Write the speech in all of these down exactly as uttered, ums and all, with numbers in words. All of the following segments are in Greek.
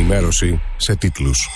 ενημέρωση σε τίτλους.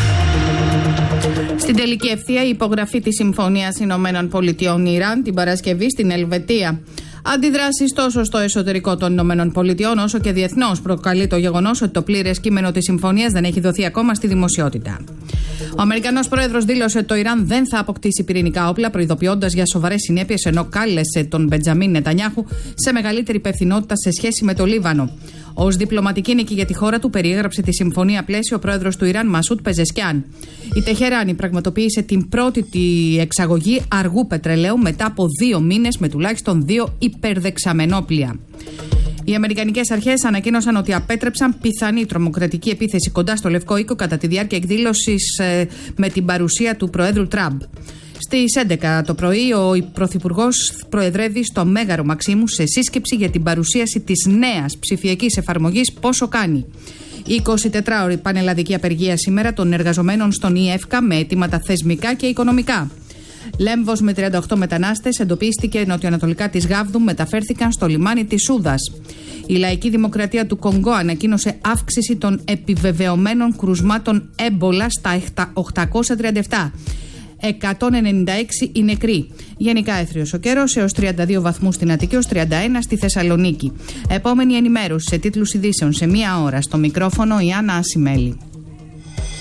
Στην τελική ευθεία η υπογραφή της Συμφωνίας Ηνωμένων Πολιτειών Ιράν την Παρασκευή στην Ελβετία. Αντιδράσεις τόσο στο εσωτερικό των Ηνωμένων Πολιτειών όσο και διεθνώς προκαλεί το γεγονός ότι το πλήρες κείμενο της συμφωνίας δεν έχει δοθεί ακόμα στη δημοσιότητα. Ο Αμερικανός πρόεδρος δήλωσε ότι το Ιράν δεν θα αποκτήσει πυρηνικά όπλα, προειδοποιώντας για σοβαρές συνέπειες, ενώ κάλεσε τον Μπεντζαμίν Νετανιάχου σε μεγαλύτερη υπευθυνότητα σε σχέση με το Λίβανο. Ως διπλωματική νίκη για τη χώρα του, περιέγραψε τη συμφωνία πλαίσιο ο πρόεδρος του Ιράν, Μασούτ Πεζεσκιάν. Η Τεχεράνη πραγματοποίησε την πρώτη τη εξαγωγή αργού πετρελαίου μετά από δύο μήνες με τουλάχιστον δύο υπερδεξαμενόπλια. Οι Αμερικανικές αρχές ανακοίνωσαν ότι απέτρεψαν πιθανή τρομοκρατική επίθεση κοντά στο Λευκό Οίκο κατά τη διάρκεια εκδήλωσης ε, με την παρουσία του Προέδρου Τραμπ. Στις έντεκα το πρωί, ο Πρωθυπουργός προεδρεύει στο Μέγαρο Μαξίμου σε σύσκεψη για την παρουσίαση της νέας ψηφιακής εφαρμογής Πόσο Κάνει. Η εικοσιτετράωρη πανελλαδική απεργία σήμερα των εργαζομένων στον ΙΕΦΚΑ με αιτήματα θεσμικά και οικονομικά. Λέμβος με τριάντα οκτώ μετανάστες εντοπίστηκε νοτιοανατολικά της Γάβδου, μεταφέρθηκαν στο λιμάνι της Σούδας. Η Λαϊκή Δημοκρατία του Κονγκό ανακοίνωσε αύξηση των επιβεβαιωμένων κρουσμάτων έμπολα στα οκτακόσια τριάντα επτά. εκατόν ενενήντα έξι οι νεκροί. Γενικά έθριος ο καιρός, έως τριάντα δύο βαθμούς στην Αττική, έως τριάντα ένα στη Θεσσαλονίκη. Επόμενη ενημέρωση σε τίτλους ειδήσεων σε μία ώρα. Στο μικρόφωνο η Άννα Ασημέλη.